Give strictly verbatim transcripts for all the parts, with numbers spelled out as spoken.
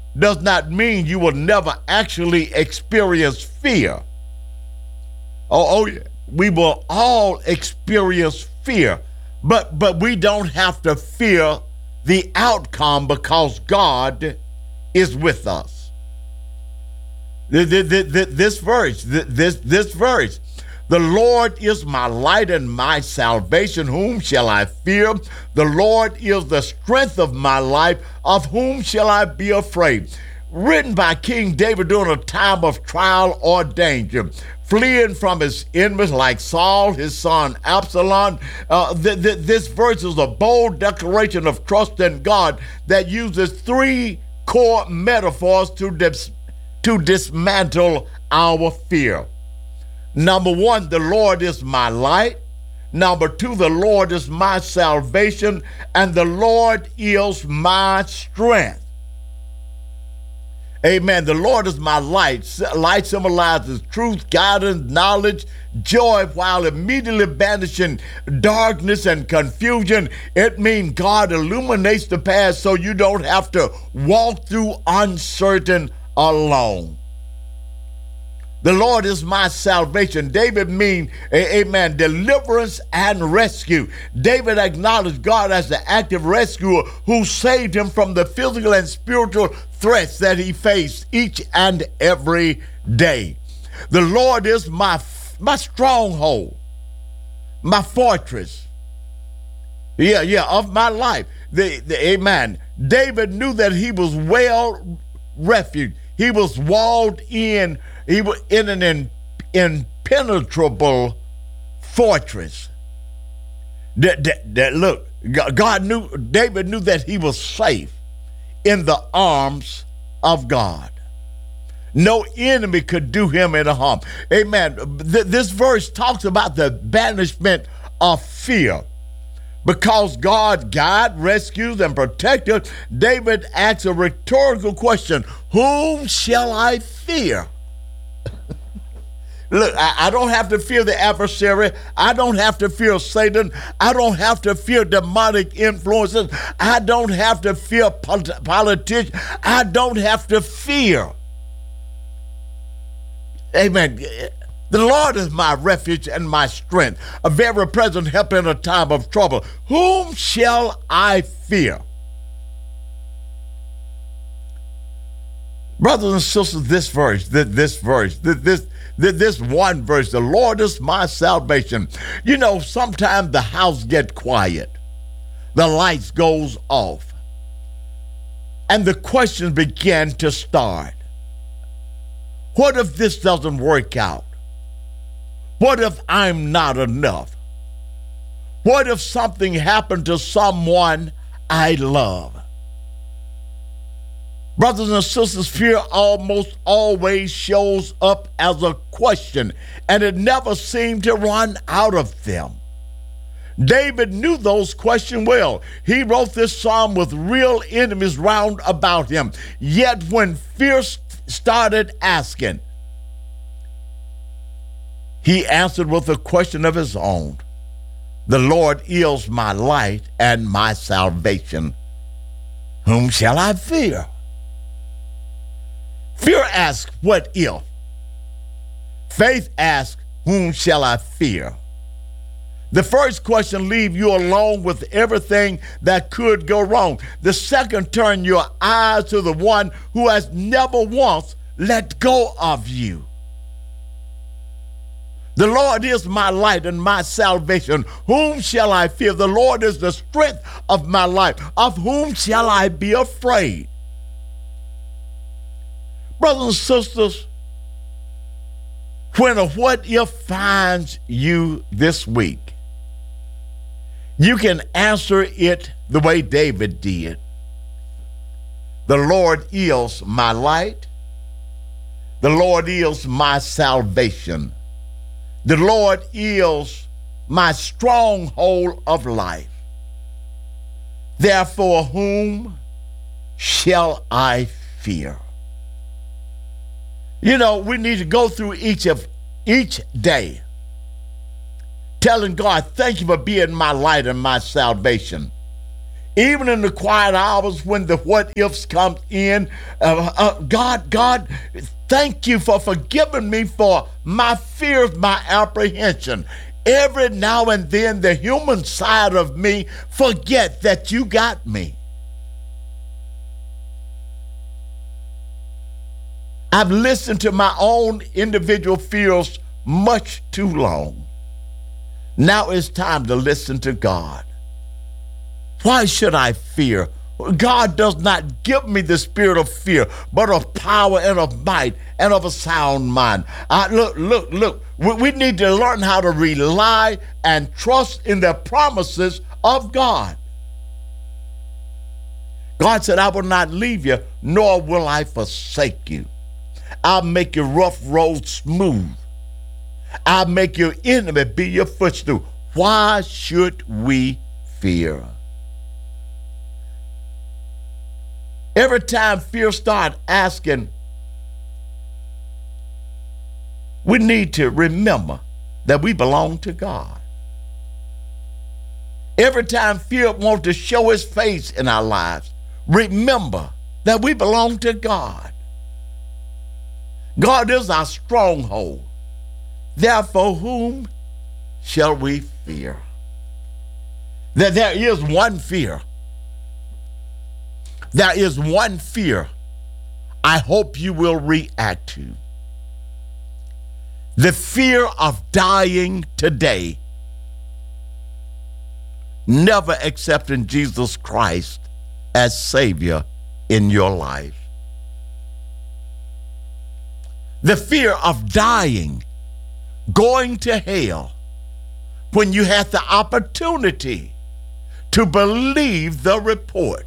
does not mean you will never actually experience fear. Oh, oh yeah. We will all experience fear, but but we don't have to fear the outcome because God is with us. This verse, this this verse, the Lord is my light and my salvation. Whom shall I fear? The Lord is the strength of my life. Of whom shall I be afraid? Written by King David during a time of trial or danger, fleeing from his enemies like Saul, his son Absalom. Uh, th- th- this verse is a bold declaration of trust in God that uses three core metaphors to, dis- to dismantle our fear. Number one, the Lord is my light. Number two, the Lord is my salvation. And the Lord is my strength. Amen. The Lord is my light. Light symbolizes truth, guidance, knowledge, joy, while immediately banishing darkness and confusion. It means God illuminates the path so you don't have to walk through uncertain alone. The Lord is my salvation. David means, amen, deliverance and rescue. David acknowledged God as the active rescuer who saved him from the physical and spiritual threats that he faced each and every day. The Lord is my, my stronghold, my fortress. Yeah, yeah, of my life. The, the, amen. David knew that he was well refuge. He was walled in. He was in an in, impenetrable fortress. That, that, that look, God knew, David knew that he was safe in the arms of God. No enemy could do him any harm. Amen. Th- this verse talks about the banishment of fear. Because God guides, rescues, and protects us, David asks a rhetorical question: whom shall I fear? Look, I, I don't have to fear the adversary. I don't have to fear Satan. I don't have to fear demonic influences. I don't have to fear polit- politicians. I don't have to fear. Amen. The Lord is my refuge and my strength, a very present help in a time of trouble. Whom shall I fear? Brothers and sisters, this verse, this, this verse, this, this This one verse, the Lord is my salvation. You know, sometimes the house gets quiet. The lights goes off. And the questions begin to start. What if this doesn't work out? What if I'm not enough? What if something happened to someone I love? Brothers and sisters, fear almost always shows up as a question, and it never seemed to run out of them. David knew those questions well. He wrote this psalm with real enemies round about him. Yet when fear started asking, he answered with a question of his own. The Lord is my light and my salvation. Whom shall I fear? Fear asks, what if? Faith asks, whom shall I fear? The first question leaves you alone with everything that could go wrong. The second, turn your eyes to the one who has never once let go of you. The Lord is my light and my salvation. Whom shall I fear? The Lord is the strength of my life. Of whom shall I be afraid? Brothers and sisters, when a what if finds you this week, you can answer it the way David did. The Lord is my light. The Lord is my salvation. The Lord is my stronghold of life. Therefore, whom shall I fear? You know, we need to go through each of each day telling God, thank you for being my light and my salvation. Even in the quiet hours when the what ifs come in, uh, uh, God, God, thank you for forgiving me for my fears, my apprehension. Every now and then, the human side of me forget that you got me. I've listened to my own individual fears much too long. Now it's time to listen to God. Why should I fear? God does not give me the spirit of fear, but of power and of might and of a sound mind. Uh, look, look, look. We, we need to learn how to rely and trust in the promises of God. God said, I will not leave you, nor will I forsake you. I'll make your rough road smooth. I'll make your enemy be your footstool. Why should we fear? Every time fear starts asking, we need to remember that we belong to God. Every time fear wants to show his face in our lives, remember that we belong to God. God is our stronghold. Therefore, whom shall we fear? That there is one fear. There is one fear I hope you will react to. The fear of dying today, never accepting Jesus Christ as Savior in your life. The fear of dying, going to hell, when you had the opportunity to believe the report.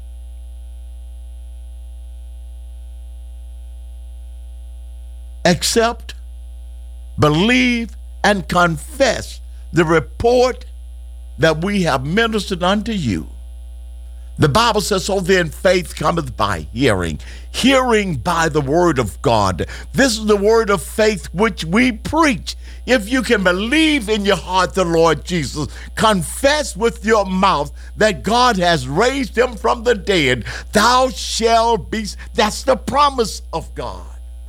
Accept, believe, and confess the report that we have ministered unto you. The Bible says, so then faith cometh by hearing, hearing by the word of God. This is the word of faith which we preach. If you can believe in your heart the Lord Jesus, confess with your mouth that God has raised him from the dead, thou shalt be. That's the promise of God.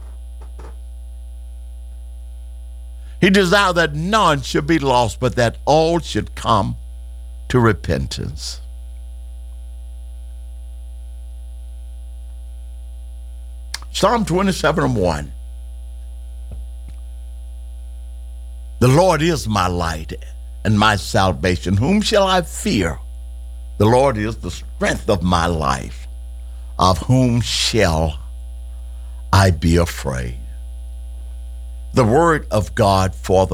He desired that none should be lost, but that all should come to repentance. Psalm twenty-seven and one. The Lord is my light and my salvation. Whom shall I fear? The Lord is the strength of my life. Of whom shall I be afraid? The word of God for the